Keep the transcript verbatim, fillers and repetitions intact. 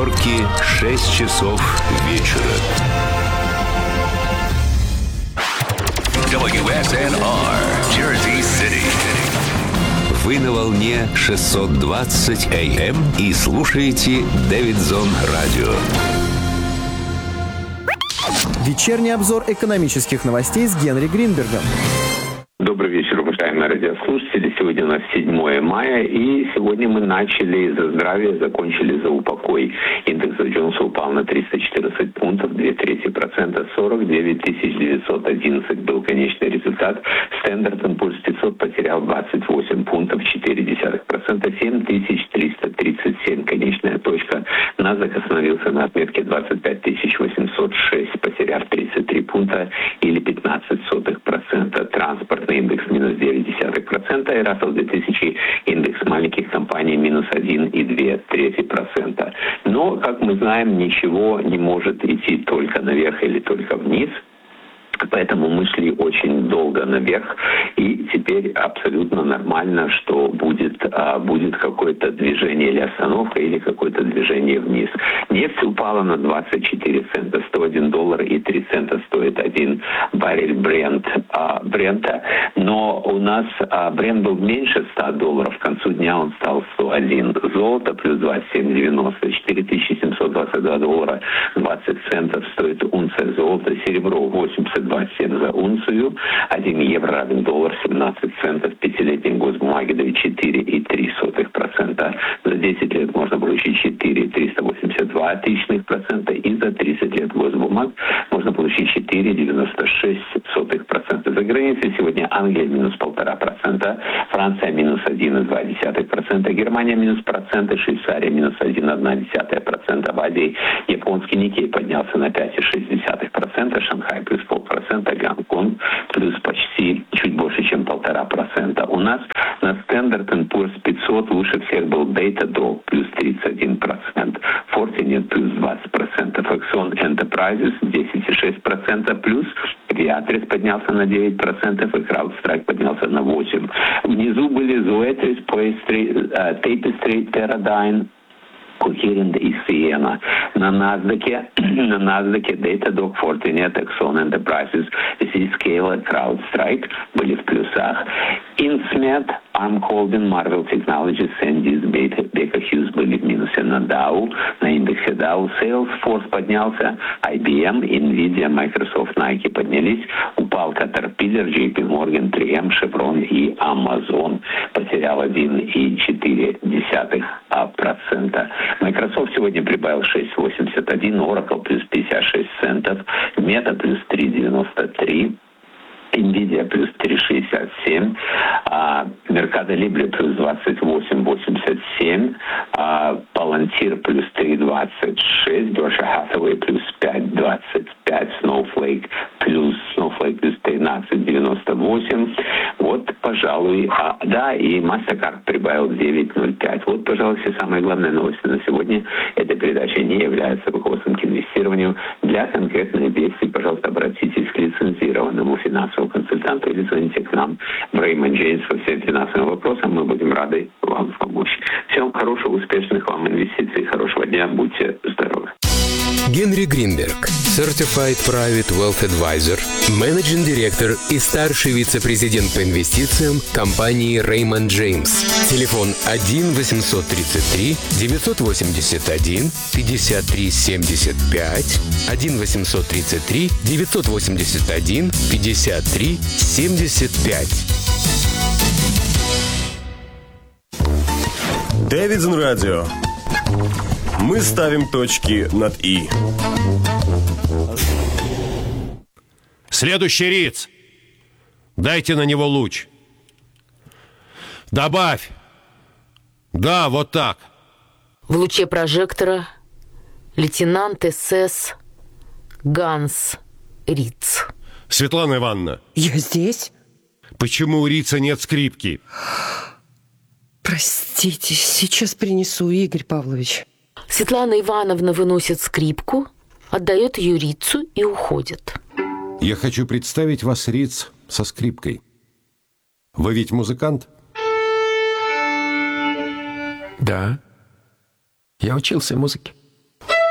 Нью-Йорке шесть часов вечера. дабл ю эс эн ар, Jersey City. Вы на волне шестьсот двадцать эй эм и слушаете Дэвидсон Радио. Вечерний обзор экономических новостей с Генри Гринбергом. Добрый вечер, уважаемые радиослушатели. Сегодня у нас седьмое мая, и сегодня мы начали за здравие, закончили за упокой. Индекс Джонса упал на триста четырнадцать пунктов, две трети процента, сорок девять тысяч девятьсот одиннадцать был конечный результат. Standard энд Poor's пятьсот потерял двадцать восемь пунктов, четыре десятых процента, семь тысяч триста тридцать семь конечная точка. Насдак остановился на отметке двадцать пять тысяч восемьсот шесть, потеряв тридцать три пункта или пятнадцать сотых процента. Транспортный индекс минус девять десятых процента, и Russell две тысячи индекс маленьких компаний минус один и две трети процента. Но, как мы знаем, ничего не может идти только наверх или только вниз. Поэтому мы шли очень долго наверх, и теперь абсолютно нормально, что будет, а, будет какое-то движение или остановка, или какое-то движение вниз. Нефть упала на двадцать четыре цента, сто один доллар и три цента стоит один баррель Брент, а, Брента. Но у нас а, Брент был меньше ста долларов, к концу дня он стал сто один. Золото плюс двадцать семь девяносто, четыре тысячи семьсот двадцать два доллара двадцать центов стоит унция золота. Серебро восемьдесят двадцать семь за унцию, один евро равен доллар семнадцать центов, пятилетние госбумаги дают четыре и три сотых процента, за десять лет можно получить четыре и триста восемьдесят два тысячных процента, и за тридцать лет госбумаг можно получить четыре и девяносто шесть сотых процента. За границей сегодня Англия минус полтора процента, Франция минус один и два десятых процента, Германия минус процент, Швейцария минус один и одна десятая процента. В Азии японский Никей поднялся на пять и шесть десятых процента, Шанхай плюс полпроцента, Гонконг плюс почти чуть больше, чем полтора процента. У нас на Standard энд Poor's пятьсот лучше всех был Datadog плюс тридцать один процент, Fortinet плюс двадцать процентов, Exxon Enterprises десять и шесть десятых процента плюс, Viatris поднялся на девять процентов и CrowdStrike поднялся на восемь процентов. Внизу были Zoetis, Tapestry, Tapestry, Teradyne, Coherent и Sienna. На NASDAQ, на NASDAQ Datadog, Fortinet, Exxon Enterprises, Zscaler, CrowdStrike были в плюсах. Insmed, Arm Holding, Marvell Technologies, Sandisk, Baker Hughes были в минусе. На Dow, на индексе Dow, Salesforce поднялся, ай би эм, Nvidia, Microsoft, Nike поднялись. Упал Caterpillar, джей пи Morgan, три эм, Chevron и Amazon. Потерял один и четыре десятых процента. Microsoft сегодня прибавил шесть восемьдесят один, Oracle плюс пятьдесят шесть центов, Meta плюс три девяносто три, Nvidia плюс три шестьдесят семь, а, Mercado Libre плюс двадцать восемь восемьдесят семь, а, Palantir плюс три двадцать шесть, Berkshire Hathaway плюс пять двадцать пять, Snowflake плюс Snowflake плюс тринадцать девяносто восемь. Вот, пожалуй, а, да, и Mastercard прибавил девять ноль пять. Вот, пожалуй, все самые главные новости на сегодня. Эта передача не является руководством к инвестированию. Для конкретных действий, пожалуйста, обратитесь к лицензированному финансовому консультанту или звоните к нам в Raymond James по всем финансовым вопросам. Мы будем рады вам помочь. Всем хорошего, успешных вам инвестиций, хорошего дня, будьте здоровы. Генри Гринберг, Certified Private Wealth Advisor, менеджинг директор и старший вице-президент по инвестициям компании Raymond James. Телефон один восемьсот тридцать три девятьсот восемьдесят один пятьдесят три семьдесят пять, один восемьсот тридцать три девятьсот восемьдесят один пятьдесят три семьдесят пять. Дэвидсон Радио. Мы ставим точки над «и». Следующий риц. Дайте на него луч. Добавь. Да, вот так. В луче прожектора лейтенант СС Ганс Риц. Светлана Ивановна. Я здесь? Почему у Рица нет скрипки? Простите, сейчас принесу, Игорь Павлович. Светлана Ивановна выносит скрипку, отдает ее Рицу и уходит. Я хочу представить вас, Риц, со скрипкой. Вы ведь музыкант? Да. Я учился музыке.